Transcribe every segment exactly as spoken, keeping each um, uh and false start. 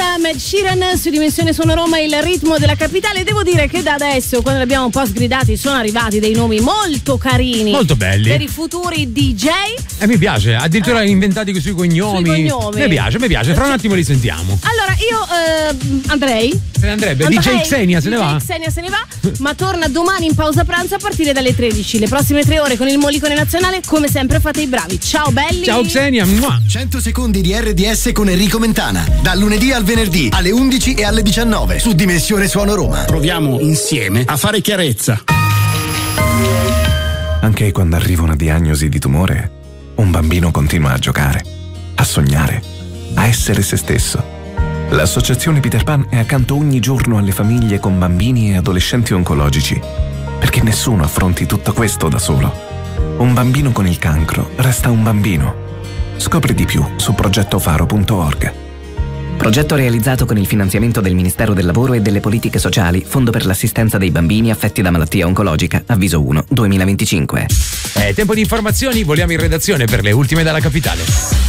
Ed Sheeran su Dimensione Suono Roma, il ritmo della capitale. Devo dire che da adesso, quando li abbiamo un po' sgridati, sono arrivati dei nomi molto carini, molto belli per i futuri D J. E eh, mi piace, addirittura eh. inventati sui cognomi. Sui cognomi. Mi piace, mi piace. Fra un attimo li sentiamo. Allora io eh, andrei. Se ne andrebbe. Andrei. D J Xenia se D J ne va. Xenia se ne va, ma torna domani in pausa pranzo a partire dalle tredici. Le prossime tre ore con il Molicone Nazionale, come sempre fate i bravi. Ciao belli. Ciao Xenia. Mua. cento secondi di R D S con Enrico Mentana. Dal lunedì al venerdì alle undici e alle diciannove su Dimensione Suono Roma. Proviamo insieme a fare chiarezza. Anche quando arriva una diagnosi di tumore, un bambino continua a giocare, a sognare, a essere se stesso. L'associazione Peter Pan è accanto ogni giorno alle famiglie con bambini e adolescenti oncologici, perché nessuno affronti tutto questo da solo. Un bambino con il cancro resta un bambino. Scopri di più su progetto faro punto org. Progetto realizzato con il finanziamento del Ministero del Lavoro e delle Politiche Sociali, Fondo per l'assistenza dei bambini affetti da malattia oncologica, Avviso uno duemilaventicinque. È tempo di informazioni, voliamo in redazione per le ultime dalla capitale.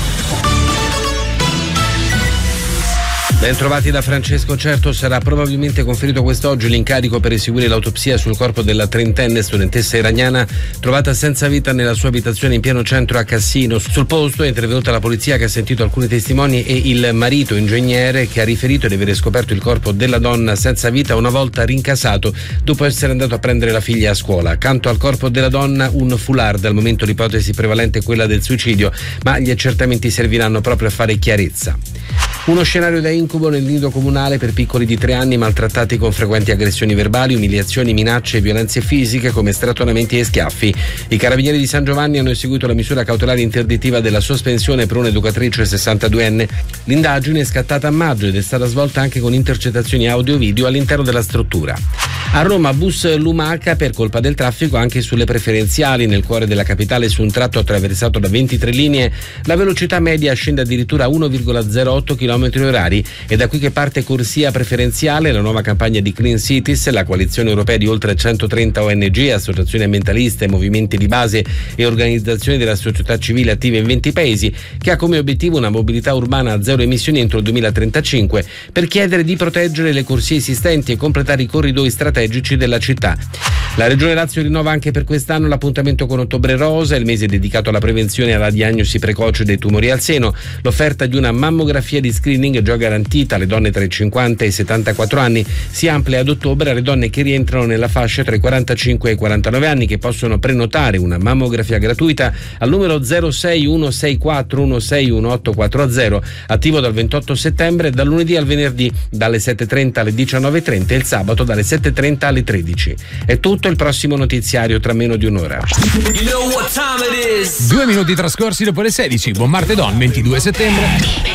Ben trovati da Francesco. Certo, sarà probabilmente conferito quest'oggi l'incarico per eseguire l'autopsia sul corpo della trentenne studentessa iraniana trovata senza vita nella sua abitazione in pieno centro a Cassino. Sul posto è intervenuta la polizia, che ha sentito alcuni testimoni, e il marito ingegnere, che ha riferito di avere scoperto il corpo della donna senza vita una volta rincasato dopo essere andato a prendere la figlia a scuola. Accanto al corpo della donna un foulard. Al momento l'ipotesi prevalente è quella del suicidio, ma gli accertamenti serviranno proprio a fare chiarezza. Uno scenario da incubo nel nido comunale per piccoli di tre anni maltrattati con frequenti aggressioni verbali, umiliazioni, minacce e violenze fisiche come strattonamenti e schiaffi. I carabinieri di San Giovanni hanno eseguito la misura cautelare interdittiva della sospensione per un'educatrice sessantaduenne. L'indagine è scattata a maggio ed è stata svolta anche con intercettazioni audio-video all'interno della struttura. A Roma bus lumaca per colpa del traffico anche sulle preferenziali. Nel cuore della capitale, su un tratto attraversato da ventitré linee, la velocità media scende addirittura a uno virgola zero otto chilometri orari. È da qui che parte corsia preferenziale, la nuova campagna di Clean Cities, la coalizione europea di oltre centotrenta O N G, associazioni ambientaliste, movimenti di base e organizzazioni della società civile attive in venti paesi, che ha come obiettivo una mobilità urbana a zero emissioni entro il duemilatrentacinque, per chiedere di proteggere le corsie esistenti e completare i corridoi strategici della città. La Regione Lazio rinnova anche per quest'anno l'appuntamento con Ottobre Rosa, il mese dedicato alla prevenzione e alla diagnosi precoce dei tumori al seno. L'offerta di una mammografia di screening già garantita alle donne tra i cinquanta e i settantaquattro anni si amplia ad ottobre alle donne che rientrano nella fascia tra i quarantacinque e i quarantanove anni, che possono prenotare una mammografia gratuita al numero zero sei uno sei quattro uno sei uno otto quattro zero, attivo dal ventotto settembre, dal lunedì al venerdì dalle sette e trenta alle diciannove e trenta e il sabato dalle sette e trenta alle tredici. È tutto, il prossimo notiziario tra meno di un'ora. Due minuti trascorsi dopo le sedici. Buon martedì, ventidue settembre.